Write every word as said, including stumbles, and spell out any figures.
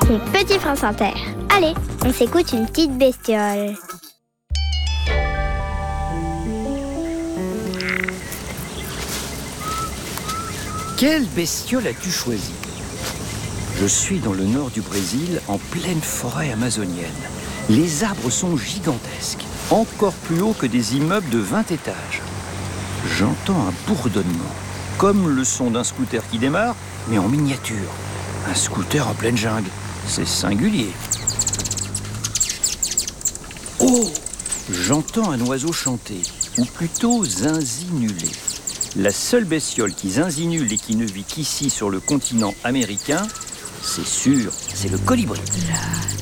émission Petit France Inter. Allez, on s'écoute une petite bestiole. Quelle bestiole as-tu choisi ? Je suis dans le nord du Brésil, en pleine forêt amazonienne. Les arbres sont gigantesques, encore plus hauts que des immeubles de vingt étages. J'entends un bourdonnement, comme le son d'un scooter qui démarre, mais en miniature. Un scooter en pleine jungle, c'est singulier. Oh ! J'entends un oiseau chanter, ou plutôt zinzinuler. La seule bestiole qui zinzinule et qui ne vit qu'ici sur le continent américain, c'est sûr, c'est le colibri.